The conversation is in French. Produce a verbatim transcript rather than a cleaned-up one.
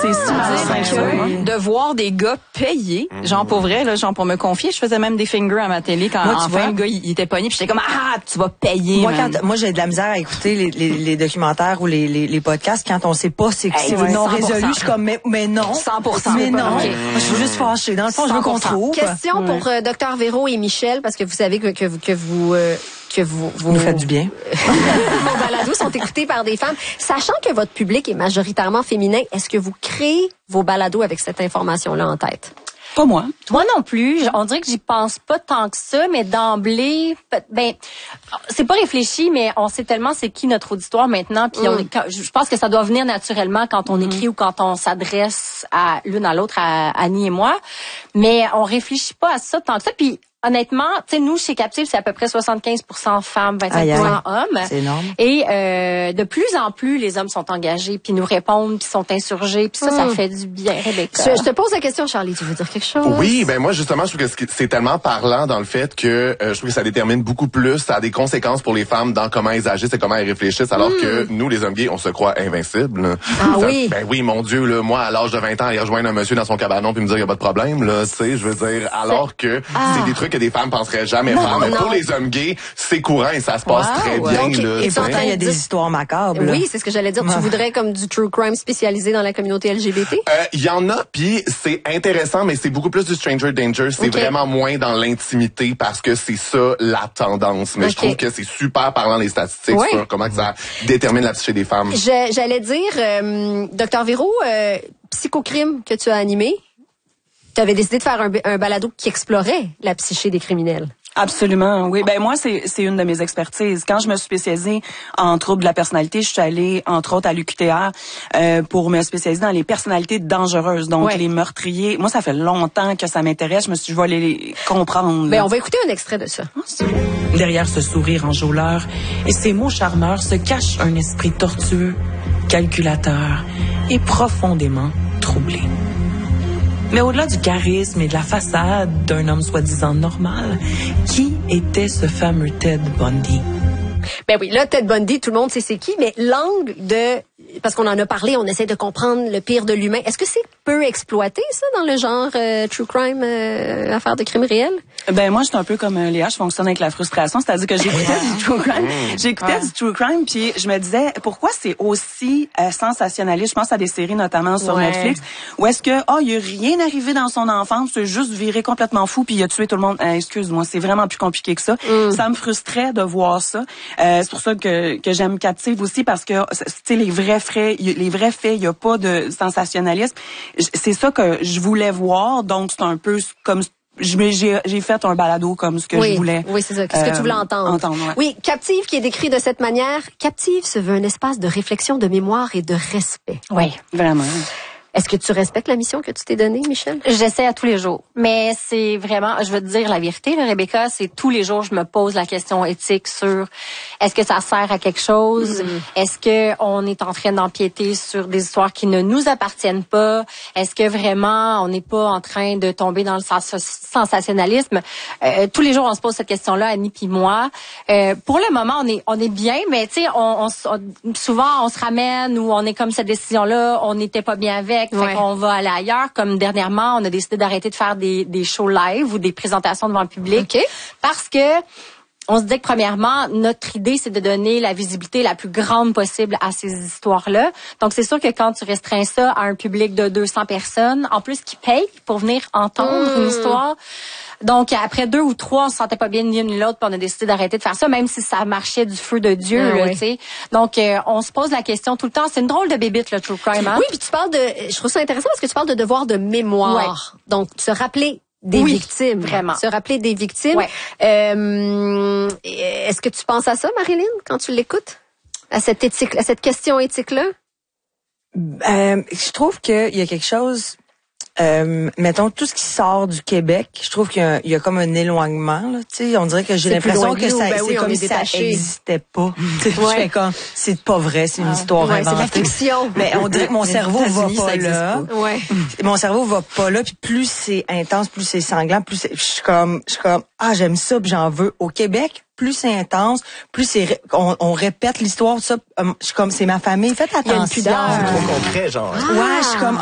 C'est dire que de voir des gars payés, mm-hmm. genre pour vrai, là, genre pour me confier, je faisais même des fingers à ma télé quand moi, enfin vois, le gars il, il était pogné, puis j'étais comme ah tu vas payer. Moi quand moi j'ai de la misère à écouter les, les, les documentaires ou les, les, les podcasts quand on sait pas c'est que hey, c'est ouais, non résolu, je suis comme mais, mais non, cent pour cent mais non, okay. je suis juste fâchée. Dans le fond, je veux qu'on trouve. Question ouais. pour euh, docteur Véro et Michel parce que vous savez que que, que vous euh, que vous vous, vous faites du bien. Vos balados sont écoutés par des femmes. Sachant que votre public est majoritairement féminin, est-ce que vous créez vos balados avec cette information-là en tête? Pas moi. Moi non plus. On dirait que j'y pense pas tant que ça, mais d'emblée, ben, c'est pas réfléchi, mais on sait tellement c'est qui notre auditoire maintenant. Puis mm. on, je pense que ça doit venir naturellement quand on mm. écrit ou quand on s'adresse à l'une à l'autre, à Annie et moi. Mais on réfléchit pas à ça tant que ça. Puis honnêtement, tu sais, nous, chez Captive, c'est à peu près soixante-quinze pour cent femmes, vingt-cinq pour cent hommes. C'est énorme. Et euh, de plus en plus, les hommes sont engagés, puis nous répondent, puis sont insurgés, puis ça, mm. ça fait du bien, Rebecca. Je, je te pose la question, Charlie, tu veux dire quelque chose? Oui, ben moi, justement, je trouve que c'est tellement parlant dans le fait que euh, je trouve que ça détermine beaucoup plus, ça a des conséquences pour les femmes dans comment elles agissent et comment elles réfléchissent, alors mm. que nous, les hommes gays, on se croit invincibles. Ah ça, oui? Ben oui, mon Dieu, là, moi, à l'âge de vingt ans, aller rejoindre un monsieur dans son cabanon puis me dire qu'il n'y a pas de problème, là, tu sais, je veux dire, alors que ah. c'est des trucs que des femmes penseraient jamais non, faire. Mais non. Pour les hommes gays, c'est courant et ça se passe wow, très bien. Okay. Là, et pourtant, il y a des histoires macabres. Là. Oui, c'est ce que j'allais dire. Tu voudrais comme du true crime spécialisé dans la communauté L G B T? Il euh, y en a, puis c'est intéressant, mais c'est beaucoup plus du stranger danger. C'est okay. vraiment moins dans l'intimité parce que c'est ça la tendance. Mais okay. je trouve que c'est super parlant les statistiques oui. sur comment que ça détermine la psyché des femmes. Je, j'allais dire, euh, docteur Véro, euh, Psychocrime que tu as animé, tu avais décidé de faire un, un balado qui explorait la psyché des criminels. Absolument, oui. Ben moi, c'est c'est une de mes expertises. Quand je me suis spécialisée en troubles de la personnalité, je suis allée, entre autres, à l'U Q T R euh, pour me spécialiser dans les personnalités dangereuses, donc ouais. les meurtriers. Moi, ça fait longtemps que ça m'intéresse. Je me suis dit, je vais les comprendre. Ben, on va écouter un extrait de ça. Derrière ce sourire enjôleur et ces mots charmeurs se cache un esprit tortueux, calculateur et profondément troublé. Mais au-delà du charisme et de la façade d'un homme soi-disant normal, qui était ce fameux Ted Bundy? Ben oui, là, Ted Bundy, tout le monde sait c'est qui, mais l'angle de... Parce qu'on en a parlé, on essaie de comprendre le pire de l'humain. Est-ce que c'est peu exploité, ça, dans le genre euh, true crime, euh, affaire de crime réel? Ben moi, je suis un peu comme euh, Léa, je fonctionne avec la frustration, c'est-à-dire que j'écoutais du true crime, j'écoutais ouais. du true crime, puis je me disais, pourquoi c'est aussi euh, sensationnaliste? Je pense à des séries, notamment sur ouais. Netflix, où est-ce que, oh, il y a rien arrivé dans son enfance, c'est juste viré complètement fou, puis il a tué tout le monde. Euh, excuse-moi, c'est vraiment plus compliqué que ça. Mm. Ça me frustrait de voir ça. Euh, c'est pour ça que, que j'aime Captive aussi, parce que, tu sais, les vrais faits, les vrais faits, il y a pas de sensationnalisme. C'est ça que je voulais voir, donc c'est un peu comme j'ai j'ai fait un balado comme ce que oui, je voulais. Oui, c'est ça, ce que euh, tu voulais entendre. entendre ouais. Oui, Captive qui est décrit de cette manière, Captive se veut un espace de réflexion, de mémoire et de respect. Oui, vraiment. Est-ce que tu respectes la mission que tu t'es donnée, Michel? J'essaie à tous les jours. Mais c'est vraiment, je veux te dire la vérité, là, Rebecca, c'est tous les jours, je me pose la question éthique sur est-ce que ça sert à quelque chose? Mm-hmm. Est-ce que on est en train d'empiéter sur des histoires qui ne nous appartiennent pas? Est-ce que vraiment on n'est pas en train de tomber dans le sens- sensationnalisme? Euh, tous les jours, on se pose cette question-là, Annie puis moi. Euh, pour le moment, on est, on est bien, mais tu sais, on, on, on, souvent, on se ramène ou on est comme cette décision-là, on n'était pas bien avec. Fait ouais. qu'on va aller ailleurs. Comme dernièrement, on a décidé d'arrêter de faire des, des shows live ou des présentations devant le public. Okay. Parce que on se dit que premièrement, notre idée, c'est de donner la visibilité la plus grande possible à ces histoires-là. Donc, c'est sûr que quand tu restreins ça à un public de deux cents personnes, en plus qui payent pour venir entendre mmh. une histoire. Donc, après deux ou trois, on se sentait pas bien ni l'une ni l'autre, puis on a décidé d'arrêter de faire ça, même si ça marchait du feu de Dieu, ah, là, oui. tu sais. Donc, euh, on se pose la question tout le temps. C'est une drôle de bébite, le true crime, hein? Oui, puis tu parles de... Je trouve ça intéressant parce que tu parles de devoir de mémoire. Ouais. Donc, se rappeler des oui, victimes. Vraiment. Se rappeler des victimes. Ouais. Euh, est-ce que tu penses à ça, Marilyn, quand tu l'écoutes? À cette éthique, à cette question éthique-là? Euh, je trouve qu'il y a quelque chose... Euh, mettons, tout ce qui sort du Québec, je trouve qu'il y a, il y a comme un éloignement, là, tu sais, on dirait que j'ai c'est l'impression que ça, ben c'est oui, comme si ça existait pas. Ouais. Comme, c'est pas vrai, c'est une ah, histoire ouais, inventée. C'est de la fiction. Mais on dirait que mon cerveau va pas là. Pas. Ouais. Mon cerveau va pas là, puis plus c'est intense, plus c'est sanglant, plus c'est, je suis comme, je suis comme, ah, j'aime ça, puis j'en veux. Au Québec, plus c'est intense, plus c'est, on, on répète l'histoire, ça, je suis comme, c'est ma famille, faites attention. C'est trop concret, genre. Ah. Ouais, je suis comme,